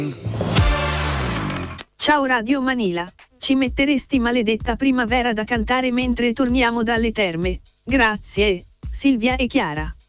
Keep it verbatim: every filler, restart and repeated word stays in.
Ciao Radio Manila, ci metteresti Maledetta Primavera da cantare mentre torniamo dalle terme? Grazie, Silvia e Chiara.